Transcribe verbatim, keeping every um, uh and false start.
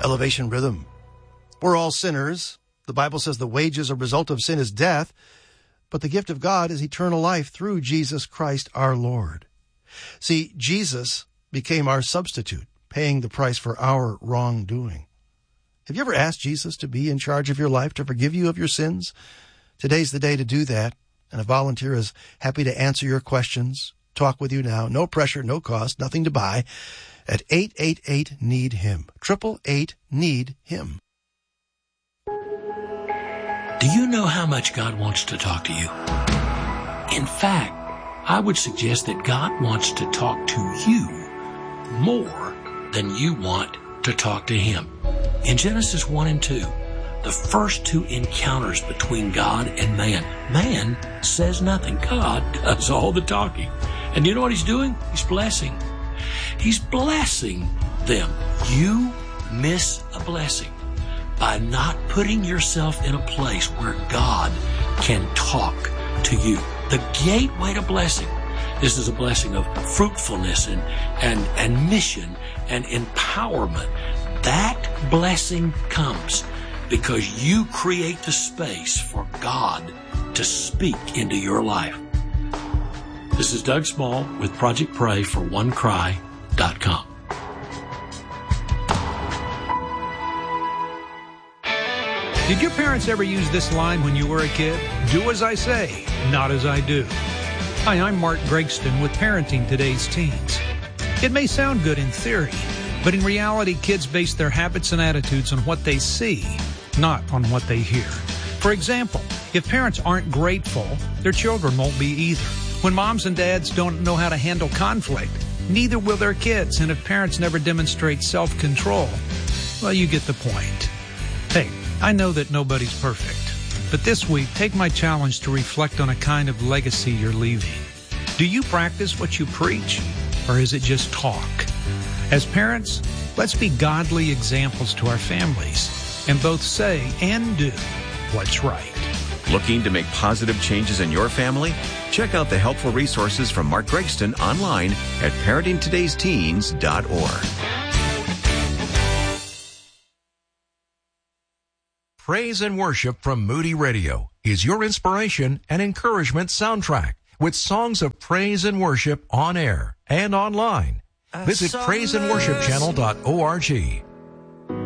Elevation Rhythm. We're all sinners. The Bible says the wages or result of sin is death, but the gift of God is eternal life through Jesus Christ our Lord. See, Jesus became our substitute, paying the price for our wrongdoing. Have you ever asked Jesus to be in charge of your life, to forgive you of your sins? Today's the day to do that, and a volunteer is happy to answer your questions, talk with you now. No pressure, no cost, nothing to buy. At eight eight eight, need him. eight eight eight, need him. Do you know how much God wants to talk to you? In fact, I would suggest that God wants to talk to you more than you want to talk to him. In Genesis one and two, the first two encounters between God and man, man says nothing. God does all the talking. And you know what he's doing? He's blessing. He's blessing them. You miss a blessing by not putting yourself in a place where God can talk to you. The gateway to blessing. This is a blessing of fruitfulness and, and, and mission and empowerment. That blessing comes because you create the space for God to speak into your life. This is Doug Small with Project Pray for one cry dot com. Did your parents ever use this line when you were a kid? Do as I say, not as I do. Hi, I'm Mark Gregston with Parenting Today's Teens. It may sound good in theory, but in reality, kids base their habits and attitudes on what they see, not on what they hear. For example, if parents aren't grateful, their children won't be either. When moms and dads don't know how to handle conflict, neither will their kids. And if parents never demonstrate self-control, well, you get the point. Hey, I know that nobody's perfect, but this week, take my challenge to reflect on a kind of legacy you're leaving. Do you practice what you preach, or is it just talk? As parents, let's be godly examples to our families and both say and do what's right. Looking to make positive changes in your family? Check out the helpful resources from Mark Gregston online at parenting todays teens dot org. Praise and worship from Moody Radio is your inspiration and encouragement soundtrack with songs of praise and worship on air and online. Visit praise and worship channel dot org.